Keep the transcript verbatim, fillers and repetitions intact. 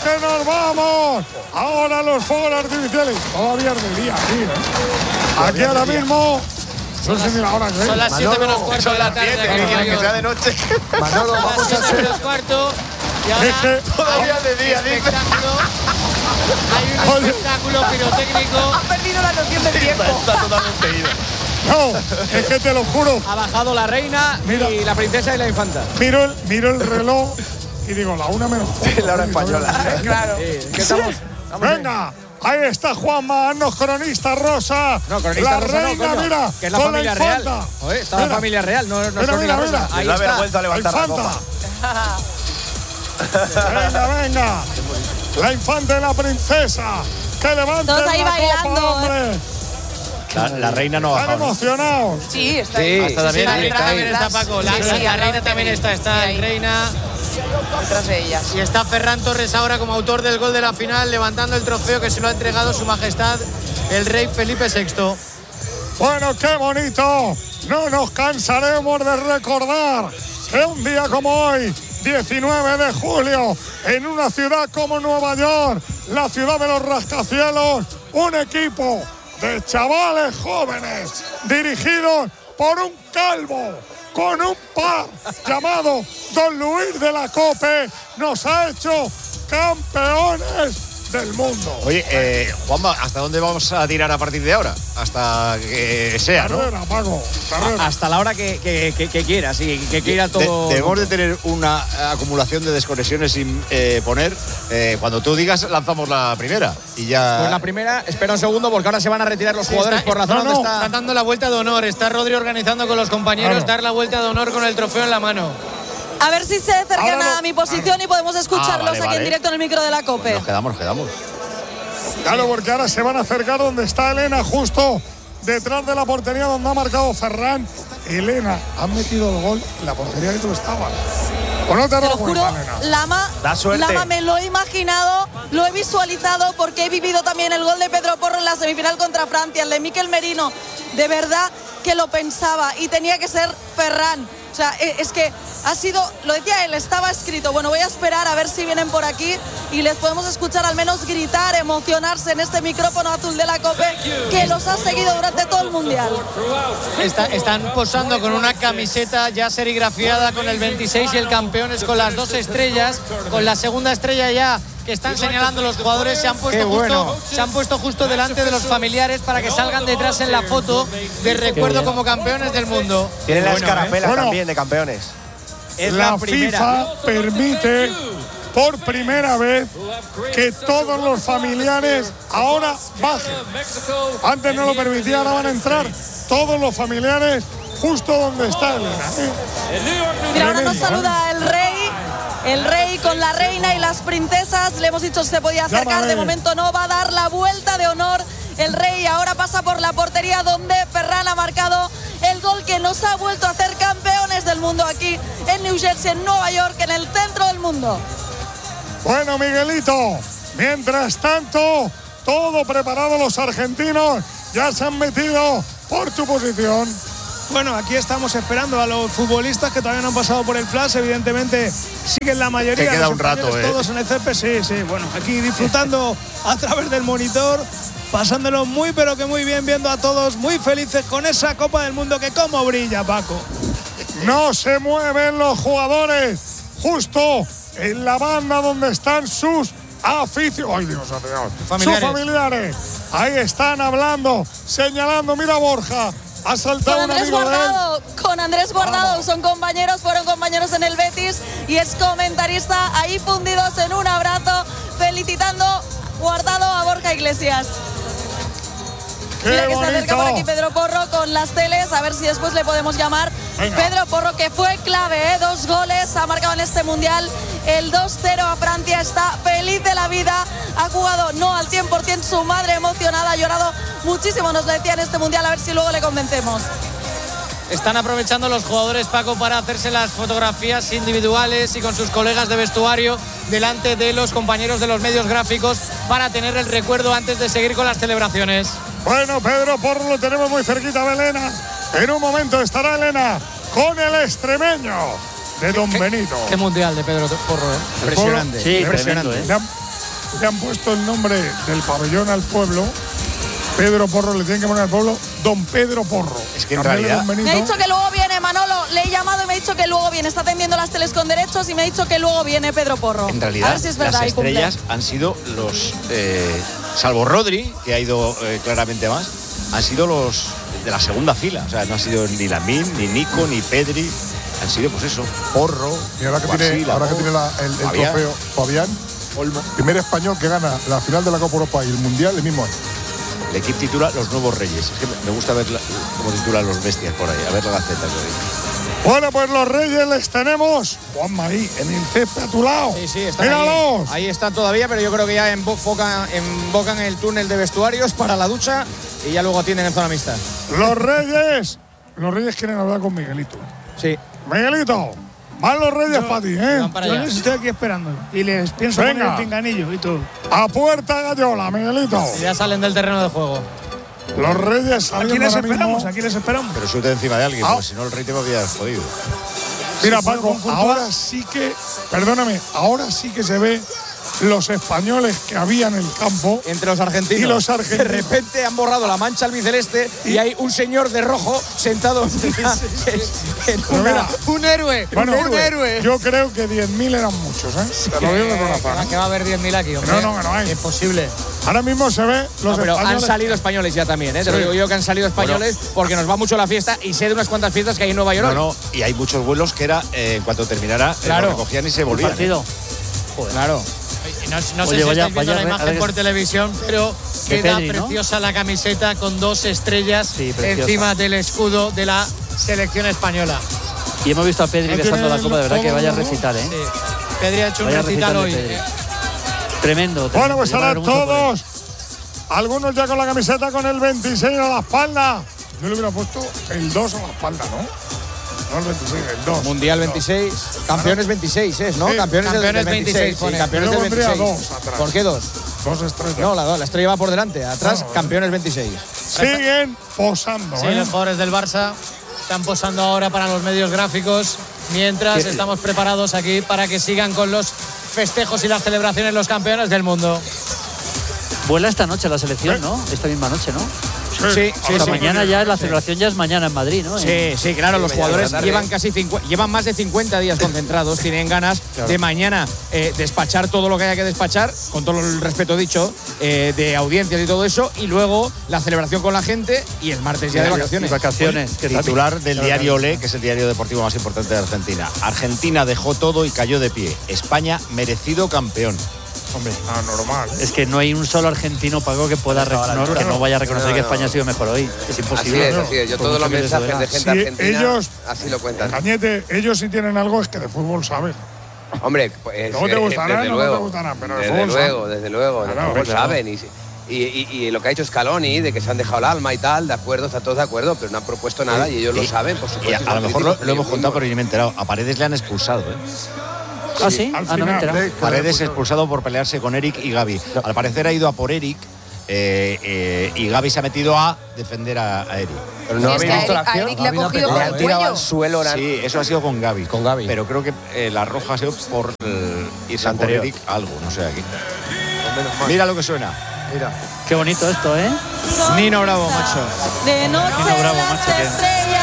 que nos vamos. Ahora los fuegos artificiales. Todavía es de día, sí, ¿eh? Aquí ahora mismo. No sé ni la hora que es. Son las siete menos cuarto de la tarde. Que sea de noche. Manolo, vamos a hacer. menos cuarto. Y ahora Es que todavía de día, dice. espectáculo. Hay un espectáculo pirotécnico. Ha perdido la noción del tiempo. Está totalmente ido. No, es que te lo juro. Ha bajado la reina Mira. y la princesa y la infanta. Miro el, miro el reloj y digo, la una menos cuarto. La hora española. Claro. Sí, ¿qué estamos? estamos Venga, ahí está Juanma, haznos cronista rosa. No, cronista la rosa no, reina, coño, mira, que es la con familia la real. infanta. Joder, está Mira. la familia real, no, no es Mira, cronista mira, rosa. mira. Ahí Le da está. vergüenza La levantar la infanta. copa. Venga, venga. La infanta y la princesa. Que levanten Todos ahí la bailando, copa, hombre. La, la reina no Están baja. emocionados. Sí, está Sí, ahí. hasta Sí, también la ahí, reina está ahí. también está, Paco. La, Sí, sí, la al lado reina de también Felipe. está. Está Sí, ahí. reina. Detrás de ella. Y está Ferran Torres ahora como autor del gol de la final, levantando el trofeo que se lo ha entregado su majestad, el rey Felipe sexto. Bueno, qué bonito. No nos cansaremos de recordar que un día como hoy, diecinueve de julio, en una ciudad como Nueva York, la ciudad de los rascacielos, un equipo de chavales jóvenes dirigidos por un calvo con un par llamado Don Luis de la Cope nos ha hecho campeones del mundo. Oye, eh, Juanma, ¿hasta dónde vamos a tirar a partir de ahora? Hasta que sea, ¿no? Carrera, Paco, carrera. Hasta la hora que, que, que, que quieras y que quiera todo. De- debemos de tener una acumulación de desconexiones sin eh, poner. Eh, cuando tú digas, lanzamos la primera. Y ya. Pues la primera, espera un segundo porque ahora se van a retirar los jugadores está- por la zona no, donde no, está. Está dando la vuelta de honor, está Rodri organizando con los compañeros Claro. dar la vuelta de honor con el trofeo en la mano. A ver si se acercan Ahora no- a mi posición y podemos escucharlos Ah, vale, aquí vale. en directo en el micro de la COPE. Nos quedamos, nos quedamos. Claro, porque ahora se van a acercar donde está Elena, justo detrás de la portería donde ha marcado Ferran. Elena, han metido el gol en la portería que tú estabas. ¿O no te has Te lo dado juro, cuenta, Elena? Lama, Da suerte. Lama me lo he imaginado, lo he visualizado porque he vivido también el gol de Pedro Porro en la semifinal contra Francia, el de Mikel Merino. De verdad que lo pensaba y tenía que ser Ferran. O sea, e- es que ha sido, lo decía él, estaba escrito. Bueno, voy a esperar a ver si vienen por aquí y les podemos escuchar al menos gritar, emocionarse en este micrófono azul de la COPE que los ha seguido durante todo el Mundial. Está- están posando con una camiseta ya serigrafiada con el veintiséis y el campeones con las dos estrellas, con la segunda estrella ya que están señalando los jugadores, se han puesto Qué bueno. justo, se han puesto justo delante de los familiares para que salgan detrás en la foto de recuerdo como campeones del mundo. Tienen la Bueno, escarapela Bueno. también de campeones. Es la, la primera. FIFA permite por primera vez que todos los familiares ahora bajen. Antes no lo permitía, ahora van a entrar todos los familiares justo donde está Elena. ¿eh? Mira, ahora nos Tremendo, saluda el rey. El rey con la reina y las princesas. Le hemos dicho se podía acercar, Llámame. de momento no. Va a dar la vuelta de honor el rey. Ahora pasa por la portería donde Ferran ha marcado el gol que nos ha vuelto a hacer campeones del mundo aquí en New Jersey, en Nueva York, en el centro del mundo. Bueno, Miguelito, mientras tanto, todo preparado, los argentinos ya se han metido por tu posición. Bueno, aquí estamos esperando a los futbolistas que todavía no han pasado por el flash. Evidentemente siguen la mayoría. Te queda los un rato, compañeros ¿eh? Todos en el césped, sí, sí. Bueno, aquí disfrutando a través del monitor, pasándolo muy, pero que muy bien, viendo a todos muy felices con esa Copa del Mundo que cómo brilla, Paco. No se mueven los jugadores, justo en la banda donde están sus aficionados. ¡Ay, Dios, Dios! Familiares. Sus familiares. Ahí están hablando, señalando. Mira, Borja, ha saltado Con un Andrés amigo de él. Guardado, con Andrés Guardado, son compañeros, fueron compañeros en el Betis y es comentarista ahí fundidos en un abrazo, felicitando Guardado a Borja Iglesias. ¡Qué Mira que se acerca por aquí bonito! Pedro Porro con las teles, a ver si después le podemos llamar. Venga. Pedro Porro, que fue clave, ¿eh? Dos goles ha marcado en este Mundial, el dos cero a Francia, está feliz de la vida, ha jugado no al cien por ciento, su madre emocionada, ha llorado muchísimo, nos lo decía en este Mundial, a ver si luego le convencemos. Están aprovechando los jugadores, Paco, para hacerse las fotografías individuales y con sus colegas de vestuario delante de los compañeros de los medios gráficos para tener el recuerdo antes de seguir con las celebraciones. Bueno, Pedro Porro lo tenemos muy cerquita de Elena. En un momento estará Elena con el extremeño de Don Benito. Qué mundial de Pedro Porro, ¿eh? Impresionante. Sí, Porro, tremendo, ¿eh? Le han, le han puesto el nombre del pabellón al pueblo. Pedro Porro, le tienen que poner al pueblo Don Pedro Porro. Es que en Cambiarle realidad- Don Benito. Me ha dicho que luego viene Manolo, le he llamado y me ha dicho que luego viene, está atendiendo las teles con derechos y me ha dicho que luego viene Pedro Porro. En realidad, a ver si es verdad las y cumple. estrellas han sido los, eh, salvo Rodri, que ha ido eh, claramente más, han sido los de la segunda fila. O sea, no ha sido ni Lamine, ni Nico, ni Pedri. Han sido, pues eso, Porro, Y ahora que Guasí, tiene, ahora que Lamou, tiene la- el, el Fabián, trofeo Fabián, Olmo. primer español que gana la final de la Copa Europa y el Mundial el mismo año. El equipo titula Los Nuevos Reyes. Es que me gusta ver la- cómo titulan los bestias por ahí. A ver la gaceta. que Bueno, pues los Reyes les tenemos. Juanma ahí, en el césped a tu lado. Sí, sí, están ahí, ¡Míralos! ahí están todavía, pero yo creo que ya embocan, embocan el túnel de vestuarios para la ducha y ya luego atienden en zona mixta. Los Reyes. Los Reyes quieren hablar con Miguelito. Sí. Miguelito, van los Reyes para ti, ¿eh? Van para Yo allá. les estoy aquí esperando y les pienso Venga. poner el pinganillo y todo. A puerta gallola, Miguelito. Ya salen del terreno de juego. Los Reyes saliendo Aquí les ahora esperamos, mismo. aquí les esperamos. Pero suelta encima de alguien, Ah. porque si no el rey te va a pillar jodido. Mira, Sí, fue Paco, con Courtois. ahora sí que, perdóname, ahora sí que se ve los españoles que había en el campo. Entre los argentinos. Y los argentinos. De repente han borrado la mancha albiceleste y hay un señor de rojo sentado en una- en Pero una- mira, Un héroe, bueno, un héroe. yo creo que diez mil eran muchos, ¿eh? Te lo digo de Que corazón, va, ¿eh? que va a haber diez mil aquí, hombre. No, no, que no hay. Imposible. Ahora mismo se ve los No, pero españoles. han salido españoles ya también, ¿eh? Te lo Sí. digo yo que han salido españoles porque nos va mucho la fiesta y sé de unas cuantas fiestas que hay en Nueva York. No, no, y hay muchos vuelos que era, eh, en cuanto terminara, eh, Claro. lo recogían y se volvían. partido. Claro. No, no sé Oye, si vaya- estáis viendo vaya la re- imagen ahora por que- televisión, pero de queda Pedri, ¿no? preciosa la camiseta con dos estrellas Sí, preciosa. encima del escudo de la selección española. Y hemos visto a Pedri Ahí besando tiene la copa, de verdad que el vaya a todo, ¿no? recitar, ¿eh? Sí. Pedri ha hecho un Vaya recital recital de hoy. Pedri. Eh, Tremendo. Bueno, tremendo. pues Yo me ahora alegro mucho por él. todos. Algunos ya con la camiseta con el veintiséis a la espalda. Yo le hubiera puesto el dos a la espalda, ¿no? No el veintiséis, el dos. Mundial veintiséis. Campeones veintiséis es, ¿no? Sí, campeones, del- campeones del veintiséis. veintiséis, sí, pone. campeones Yo del pondría veintiséis. dos atrás. ¿Por qué dos? Dos estrellas. No, la, la estrella va por delante. Atrás, No, campeones veintiséis. Siguen posando, Sí, ¿eh? los jugadores del Barça están posando ahora para los medios gráficos, mientras ¿Qué? estamos preparados aquí para que sigan con los festejos y las celebraciones los campeones del mundo. Vuela esta noche la selección, ¿no? Esta misma noche, ¿no? Sí, sí, O sea, sí. mañana ya, la celebración ya es mañana en Madrid, ¿no? Sí, sí, claro, los jugadores llevan casi cincuenta, llevan más de cincuenta días concentrados, tienen ganas de mañana eh, despachar todo lo que haya que despachar, con todo el respeto dicho, eh, de audiencias y todo eso, y luego la celebración con la gente y el martes ya de vacaciones. Y vacaciones. que también- Titular del diario Olé, que es el diario deportivo más importante de Argentina. Argentina dejó todo y cayó de pie. España, merecido campeón. Hombre, Ah, normal. es que no hay un solo argentino, Paco, que pueda rec- no, que no vaya a reconocer No, que no. España ha sido mejor hoy. Es Así imposible. es, así es. Yo Por todos mucho los que les mensajes duela. de gente Sí, argentina ellos- así lo cuentan. Cañete, ellos sí tienen algo, es que de fútbol saben. Hombre, pues Luego te eh, gustará, desde no te luego, gustará, pero de desde fútbol luego, saben. desde luego, de Claro, fútbol claro. saben y, y, y- y lo que ha hecho Scaloni, de que se han dejado el alma y tal, de acuerdo, está todos de acuerdo, pero no han propuesto nada y ellos lo Y- saben, por y supuesto. a, y a son lo mejor lo, críticos, lo hemos pero contado, yo pero ni me he enterado. A Paredes le han expulsado, ¿eh? Ah, sí, al ah, no me he final. enterado. Paredes expulsado por pelearse con Eric y Gaby. Al parecer ha ido a por Eric eh, eh, y Gaby se ha metido a defender a, a Eric. Pero no Y es habéis que a visto la Eric- a acción. Eric le ha cogido Le por han el tirado cuello. al suelo. la- Sí, eso ha sido con Gaby. Con Gaby. Pero creo que eh, la roja ha sido por eh, irse a por Anterior. Eric algo, no sé aquí. Menos mal. Mira lo que suena. Mira. Qué bonito esto, ¿eh? Nino Bravo, macho. De noche Nino Bravo, las macho, que- estrellas